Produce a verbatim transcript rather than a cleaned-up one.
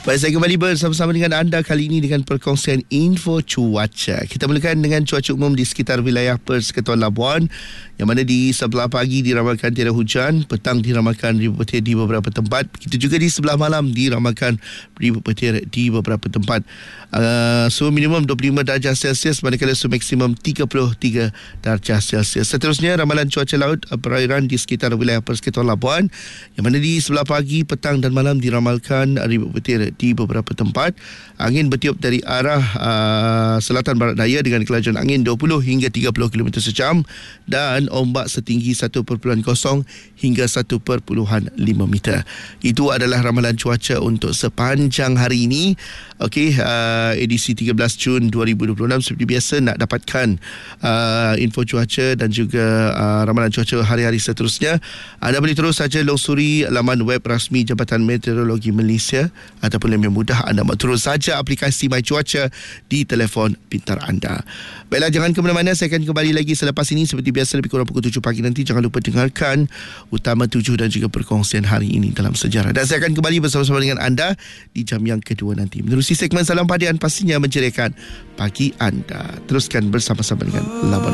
Baik, saya kembali bersama-sama dengan anda kali ini dengan perkongsian info cuaca. Kita mulakan dengan cuaca umum di sekitar wilayah Perth, Kepulauan Labuan, yang mana di sebelah pagi diramalkan tiada hujan, petang diramalkan ribu petir di beberapa tempat. Begitu juga di sebelah malam diramalkan ribu petir di beberapa tempat. Uh, suhu minimum dua puluh lima darjah Celsius, manakala suhu maksimum tiga puluh tiga darjah Celsius. Seterusnya, ramalan cuaca laut perairan di sekitar wilayah Perth, Kepulauan Labuan, yang mana di sebelah pagi, petang dan malam diramalkan ribu petir di beberapa tempat. Angin bertiup dari arah uh, selatan barat daya dengan kelajuan angin dua puluh hingga tiga puluh kilometer sejam dan ombak setinggi satu perpuluhan kosong hingga satu perpuluhan lima meter. Itu adalah ramalan cuaca untuk sepanjang hari ini. Okey, uh, edisi tiga belas Jun dua ribu dua puluh enam. Seperti biasa, nak dapatkan uh, info cuaca dan juga uh, ramalan cuaca hari-hari seterusnya, anda boleh terus saja longsuri laman web rasmi Jabatan Meteorologi Malaysia, ataupun lebih mudah anda terus saja aplikasi My Cuaca di telefon pintar anda. Baiklah, jangan ke mana-mana, saya akan kembali lagi selepas ini seperti biasa lebih kurang pukul tujuh pagi nanti. Jangan lupa dengarkan Utama tujuh dan juga perkongsian hari ini dalam sejarah, dan saya akan kembali bersama-sama dengan anda di jam yang kedua nanti menerusi segmen Salam Padian, pastinya menceriakan pagi anda. Teruskan bersama-sama dengan Labuan